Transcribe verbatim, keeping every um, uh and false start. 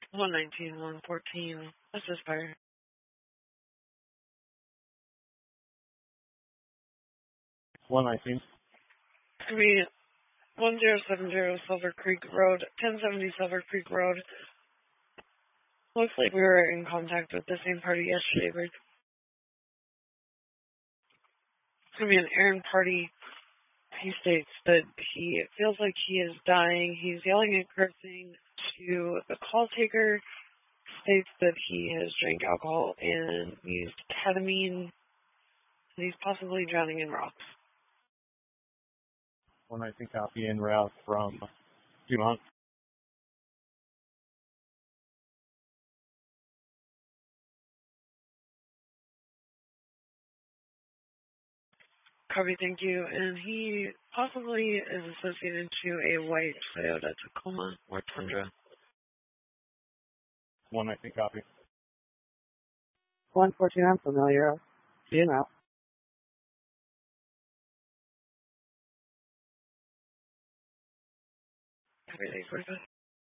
one nineteen, one fourteen. This is fire. one nineteen. It's going to be one zero seven zero Silver Creek Road, ten seventy Silver Creek Road. Looks like we were in contact with the same party yesterday, but it's going to be an errand party. He states that he feels like he is dying. He's yelling and cursing to the call taker. States that he has drank alcohol and used ketamine. And he's possibly drowning in rocks. one nineteen copy en route from Dumont. Copy, thank you. And he possibly is associated to a white Toyota Tacoma or Tundra. one nineteen copy. one fourteen, I'm familiar. You know. Copy, eight forty-five.